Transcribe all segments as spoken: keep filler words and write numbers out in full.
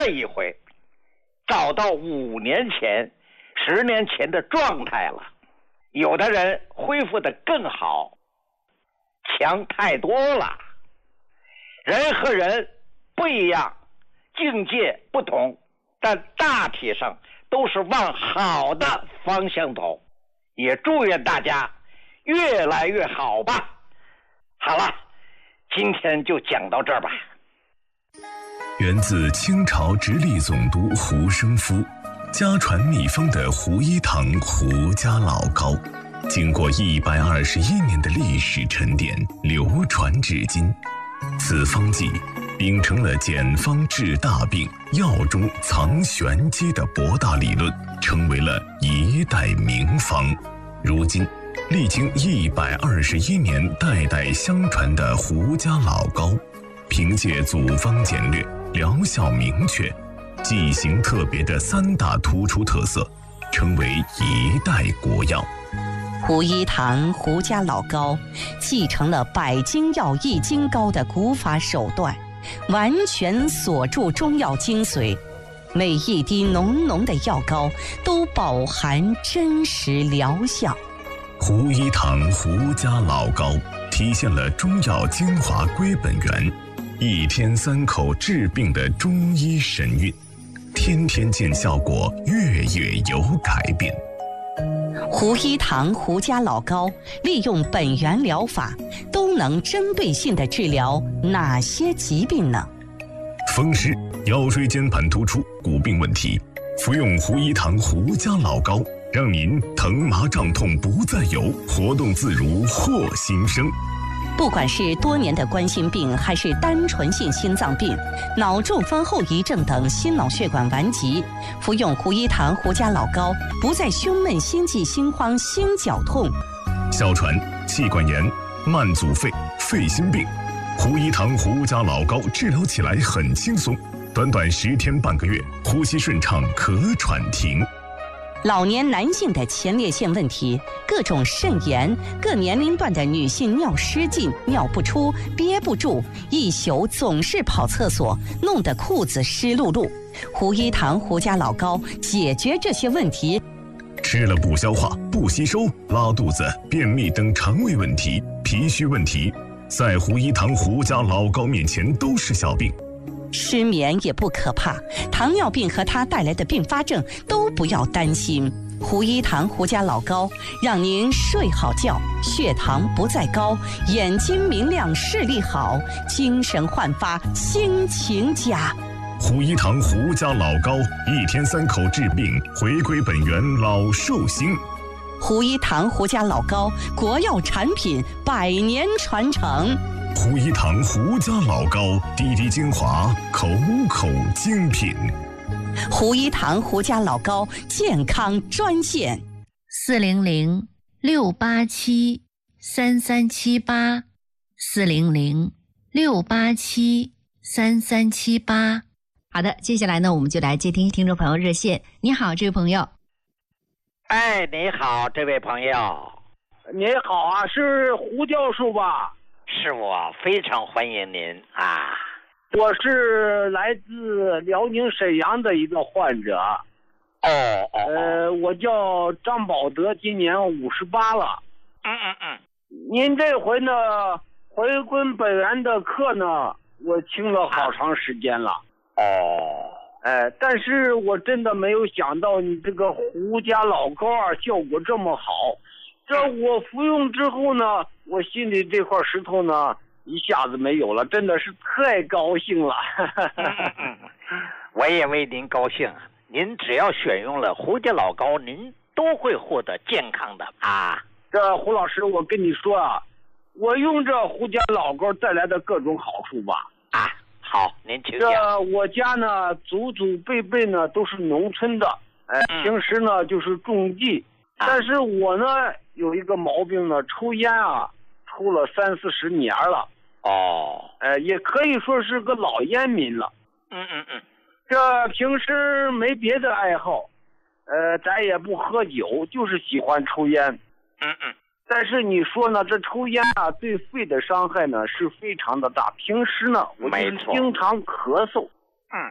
这一回找到五年前、十年前的状态了。有的人恢复得更好，强太多了。人和人不一样，境界不同，但大体上都是往好的方向走。也祝愿大家越来越好吧。好了，今天就讲到这儿吧。 源自清朝直隶总督胡生夫，家传秘方的胡一堂胡家老膏，经过一百二十一年的历史沉淀，流传至今。此方剂秉承了简方治大病、药中藏玄机的博大理论，成为了一代名方。如今历经一百二十一年代代相传的胡家老膏，凭借组方简略、疗效明确、剂型特别的三大突出特色，成为一代国药。 胡一堂胡家老膏继承了百金药益精膏的古法手段，完全锁住中药精髓，每一滴浓浓的药膏都饱含真实疗效。 胡一堂胡家老膏体现了中药精华归本源，一天三口治病的中医神韵，天天见效果，月月有改变。 胡一堂胡家老膏利用本源疗法，都能针对性地治疗哪些疾病呢？ 风湿、腰椎间盘突出、骨病问题，服用胡一堂胡家老膏，让您疼麻胀痛不再有，活动自如获新生。 不管是多年的冠心病，还是单纯性心脏病、脑中风后遗症等心脑血管顽疾，服用胡一堂胡家老膏，不再胸闷、心悸、心慌、心绞痛。 哮喘、气管炎、慢阻肺、肺心病，胡一堂胡家老膏治疗起来很轻松，短短十天半个月，呼吸顺畅，咳喘停。 老年男性的前列腺问题，各种肾炎，各年龄段的女性尿失禁、尿不出、憋不住，一宿总是跑厕所，弄得裤子湿漉漉。胡一堂胡家老膏解决这些问题。 吃了不消化、不吸收、拉肚子、便秘等肠胃问题、脾虚问题，在胡一堂胡家老膏面前都是小病。 失眠也不可怕，糖尿病和它带来的并发症都不要担心。胡一堂胡家老膏让您睡好觉，血糖不再高，眼睛明亮，视力好，精神焕发，心情佳。 胡一堂胡家老膏，一天三口治病，回归本源，老寿星。 胡一堂胡家老膏，国药产品，百年传承。 胡一堂胡家老膏，滴滴精华，口口精品。 胡一堂胡家老膏健康专线： 四零零六八七三三七八，四零零六八七三三七八。好的，接下来呢，我们就来接听听众朋友热线。你好，这位朋友。 哎，你好，这位朋友。 你好啊，是胡教授吧？ 是我，非常欢迎您啊！ 我是来自辽宁沈阳的一个患者。 哦哦。 呃，我叫张宝德，今年五十八了。 嗯嗯嗯。 您这回呢，回归本源的课呢，我听了好长时间了。 哦。 哎，但是我真的没有想到你这个胡家老膏啊，效果这么好。这我服用之后呢，我心里这块石头呢一下子没有了，真的是太高兴了。 我也为您高兴，您只要选用了胡家老膏，您都会获得健康的啊。 这胡老师，我跟你说啊，我用这胡家老膏带来的各种好处吧。 啊，好，您请讲。 这我家呢，祖祖辈辈呢都是农村的，哎， 嗯、 平时呢就是种地， 啊、 但是我呢有一个毛病呢，抽烟啊，抽了三四十年了。 哦， 呃，也可以说是个老烟民了。 嗯嗯嗯。 这平时没别的爱好，呃，咱也不喝酒，就是喜欢抽烟。 嗯嗯。 但是你说呢，这抽烟啊，对肺的伤害呢是非常的大。平时呢，我就是经常咳嗽。 嗯。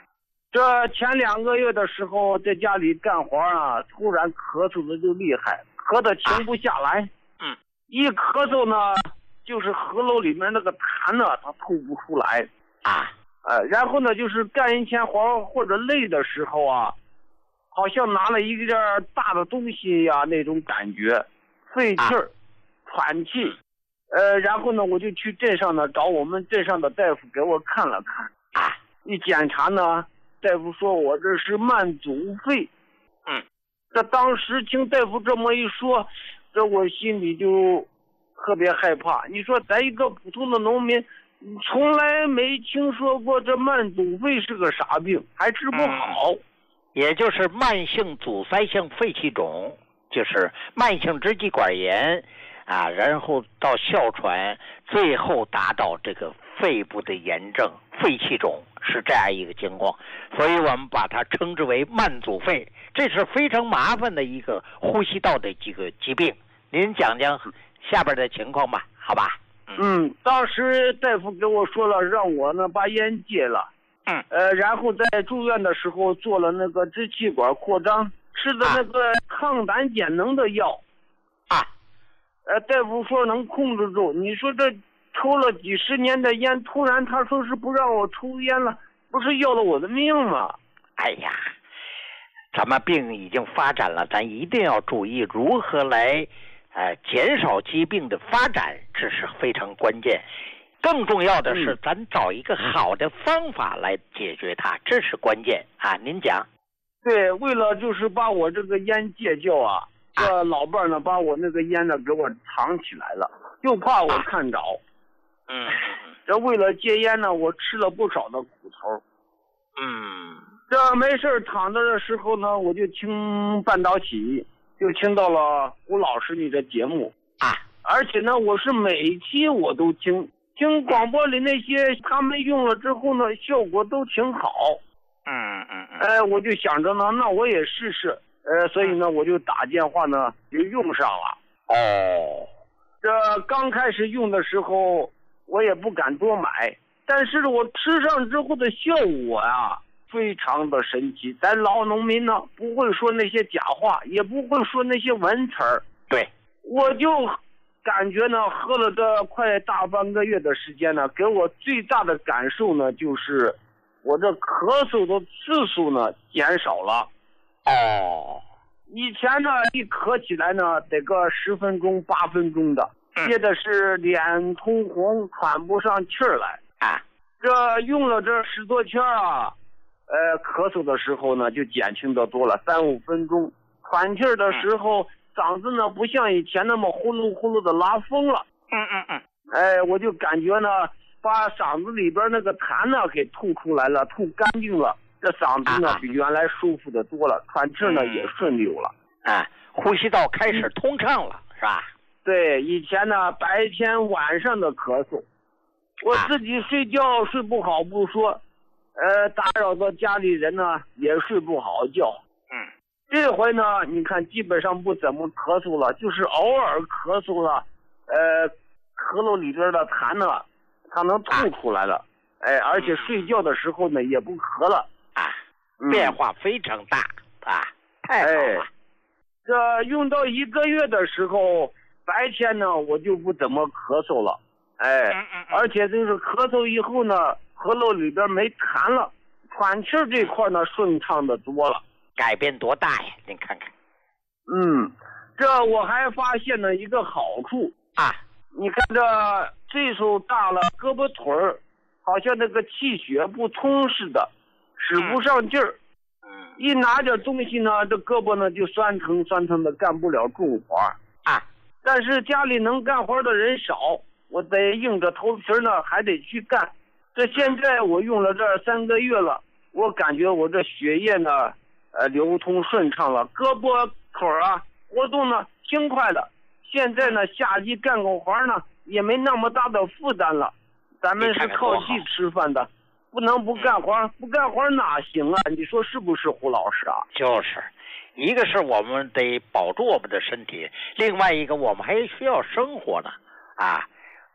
这前两个月的时候，在家里干活啊，突然咳嗽的就厉害，咳得停不下来。 嗯， 一咳嗽呢，就是喉咙里面那个痰呢，它吐不出来啊。 呃，然后呢，就是干一天活或者累的时候啊，好像拿了一件大的东西呀、啊，那种感觉，费气儿，喘气。呃，然后呢，我就去镇上呢找我们镇上的大夫给我看了看。 啊， 一检查呢，大夫说我这是慢阻肺。 嗯， 这当时听大夫这么一说，这我心里就特别害怕。你说咱一个普通的农民，从来没听说过这慢阻肺是个啥病，还治不好。嗯、 也就是慢性阻塞性肺气肿，就是慢性支气管炎啊，然后到哮喘，最后达到这个肺部的炎症，肺气肿是这样一个情况，所以我们把它称之为慢阻肺，这是非常麻烦的一个呼吸道的几个疾病。您讲讲下边的情况吧，好吧？ 嗯, 嗯，当时大夫给我说了，让我呢把烟戒了。 嗯， 呃，然后在住院的时候做了那个支气管扩张，吃的那个抗胆碱能的药。 啊， 呃，大夫说能控制住。你说这抽了几十年的烟，突然他说是不让我抽烟了，不是要了我的命吗？ 哎呀，咱们病已经发展了，咱一定要注意如何来呃减少疾病的发展，这是非常关键。更重要的是，咱找一个好的方法来解决它，这是关键啊！您讲。 对，为了就是把我这个烟戒掉啊，这老伴儿呢把我那个烟呢给我藏起来了，就怕我看着。 嗯， 这为了戒烟呢，我吃了不少的苦头。 嗯， 这没事躺着的时候呢，我就听半岛起，就听到了胡老师你的节目啊， 而且呢，我是每期我都听。听广播里那些他们用了之后呢，效果都挺好。 嗯嗯嗯。 哎，我就想着呢，那我也试试。呃，所以呢，我就打电话呢，就用上了。 哦。 这刚开始用的时候，我也不敢多买，但是我吃上之后的效果呀，非常的神奇。咱老农民呢，不会说那些假话，也不会说那些文词儿。 对。 我就感觉呢，喝了这快大半个月的时间呢，给我最大的感受呢，就是我这咳嗽的次数呢减少了。 哦， 以前呢一咳起来呢得个十分钟八分钟的，接着是脸通红，喘不上气儿来啊。 这用了这十多天啊，呃，咳嗽的时候呢就减轻的多了，三五分钟，喘气儿的时候。嗯嗓子呢不像以前那么呼噜呼噜的拉风了。 嗯嗯嗯。 哎，我就感觉呢，把嗓子里边那个痰呢给吐出来了，吐干净了。这嗓子呢、啊、比原来舒服的多了，喘气呢、嗯、也顺溜了。 啊，呼吸道开始通畅了，嗯、是吧？ 对，以前呢白天晚上的咳嗽，我自己睡觉睡不好不说，呃，打扰到家里人呢也睡不好觉。 嗯。 这回呢，你看基本上不怎么咳嗽了，就是偶尔咳嗽了，呃，喉咙里边的痰呢，它能吐出来了，啊、哎，而且睡觉的时候呢也不咳了， 啊，嗯、变化非常大啊，太好了。 哎、这用到一个月的时候，白天呢我就不怎么咳嗽了，哎， 嗯嗯嗯、 而且就是咳嗽以后呢，喉咙里边没痰了，喘气这块呢顺畅的多了。 改变多大呀？您看看。 嗯，这我还发现了一个好处啊！ 你看这岁数大了，胳膊腿儿好像那个气血不通似的，使不上劲儿。 嗯。 一拿点东西呢，这胳膊呢就酸疼酸疼的，干不了重活啊。 但是家里能干活的人少，我得硬着头皮呢，还得去干。这现在我用了这三个月了，我感觉我这血液呢。呃，流通顺畅了，胳膊腿啊活动呢轻快了。现在呢，下地干个活呢也没那么大的负担了。咱们是靠地吃饭的，不能不干活，不干活哪行啊？你说是不是，胡老师啊？ 就是，一个是我们得保住我们的身体，另外一个我们还需要生活呢。啊，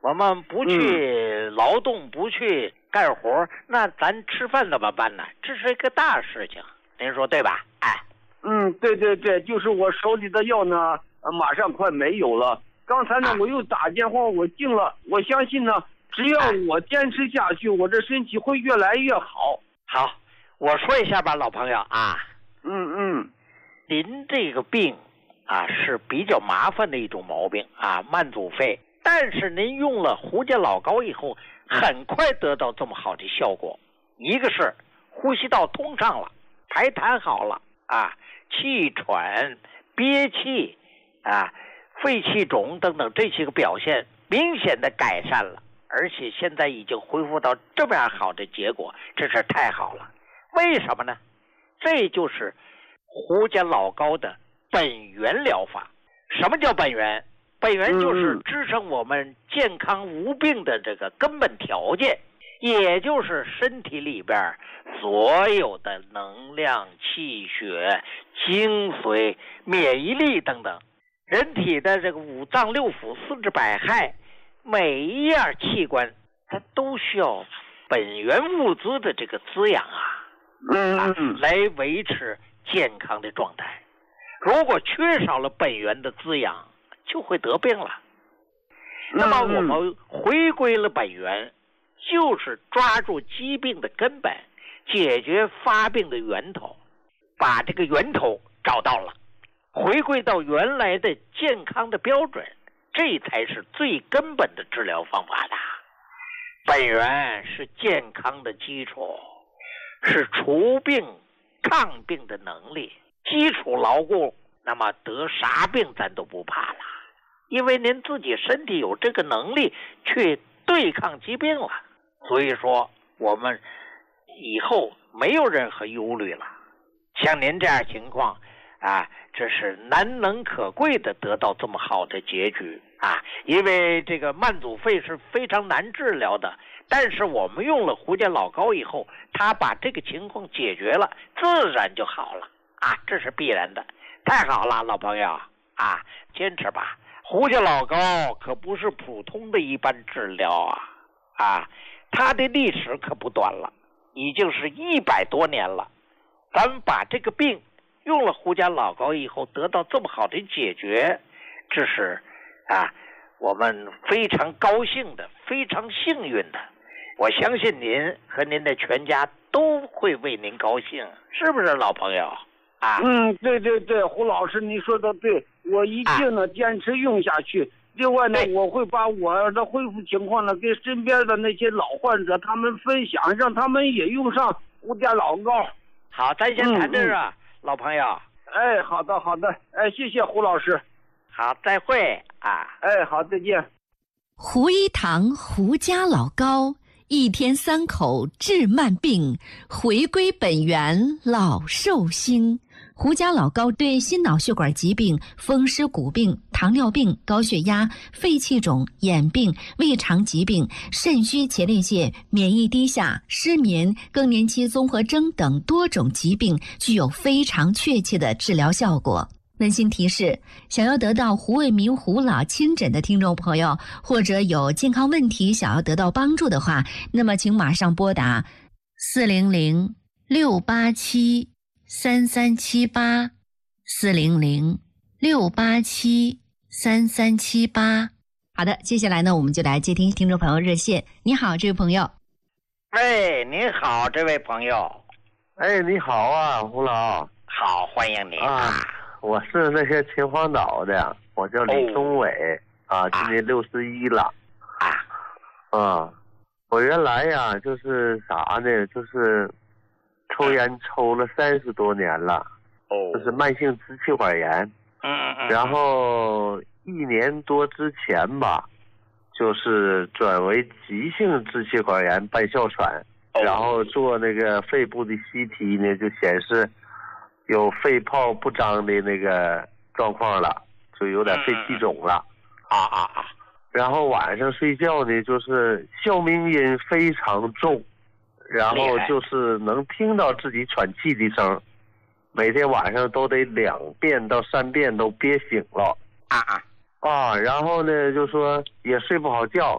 我们不去劳动，不去干活，那咱吃饭怎么办呢？这是一个大事情，您说对吧？哎， 嗯，对对对，就是我手里的药呢，马上快没有了。刚才呢，我又打电话，我进了，我相信呢，只要我坚持下去，我这身体会越来越好。 好，我说一下吧，老朋友啊。 嗯嗯， 您这个病啊是比较麻烦的一种毛病啊，慢阻肺。但是您用了胡家老膏以后，很快得到这么好的效果。一个是呼吸道通畅了，排痰好了啊，气喘、憋气啊、肺气肿等等这些个表现明显的改善了，而且现在已经恢复到这么样好的结果，真是太好了。为什么呢？这就是胡家老膏的本源疗法。什么叫本源？本源就是支撑我们健康无病的这个根本条件，也就是身体里边所有的能量、气血、精髓、免疫力等等，人体的这个五脏六腑、四肢百骸，每一样器官它都需要本源物资的这个滋养啊， 嗯啊来维持健康的状态。如果缺少了本源的滋养，就会得病了。那么我们回归了本源，就是抓住疾病的根本，解决发病的源头，把这个源头找到了，回归到原来的健康的标准，这才是最根本的治疗方法的。本源是健康的基础，是除病抗病的能力，基础牢固，那么得啥病咱都不怕了，因为您自己身体有这个能力去对抗疾病了。所以说我们以后没有任何忧虑了。像您这样情况啊，这是难能可贵的得到这么好的结局啊！因为这个慢阻肺是非常难治疗的，但是我们用了胡家老膏以后，它把这个情况解决了，自然就好了啊！这是必然的。太好了，老朋友啊，坚持吧。胡家老膏可不是普通的一般治疗啊啊，它的历史可不短了，已经是一百多年了。咱们把这个病用了胡家老膏以后得到这么好的解决，这是啊我们非常高兴的，非常幸运的。我相信您和您的全家都会为您高兴，是不是老朋友啊？ 嗯，对对对，胡老师你说的对，我一定呢坚持用下去。另外呢，我会把我的恢复情况呢给身边的那些老患者他们分享，让他们也用上胡家老膏。 好，咱先谈这个、嗯嗯、老朋友。 哎，好的好的，哎，谢谢胡老师。 好，再会啊。 哎，好，再见。 胡一堂胡家老膏，一天三口治慢病，回归本源老寿星。胡家老膏对心脑血管疾病、风湿骨病、糖尿病、高血压、肺气肿、眼病、胃肠疾病、肾虚前列腺、免疫低下、失眠、更年期综合征等多种疾病具有非常确切的治疗效果。温馨提示：想要得到胡卫民胡老亲诊的听众朋友，或者有健康问题想要得到帮助的话，那么请马上拨打四零零六八七三三七八四零零六八七三三七八。好的，接下来呢，我们就来接听听众朋友热线。你好，这位朋友。 喂，你好，这位朋友。 哎，你好啊，胡老。 好，欢迎你啊。我是那些秦皇岛的，我叫李忠伟、哦、啊，今年六十一了啊。啊，我原来呀就是啥呢？就是抽烟抽了三十多年了，哦，就是慢性支气管炎。 嗯嗯。 然后一年多之前吧，就是转为急性支气管炎伴哮喘，哦、然后做那个肺部的 C T 呢，就显示有肺泡不张的那个状况了，就有点肺气肿了。 啊啊啊！ 然后晚上睡觉呢，就是哮鸣音非常重，然后就是能听到自己喘气的声，每天晚上都得两遍到三遍都憋醒了。 啊啊！ 啊，然后呢，就说也睡不好觉，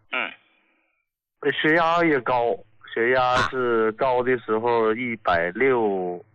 嗯， 血压也高，血压是高的时候一百六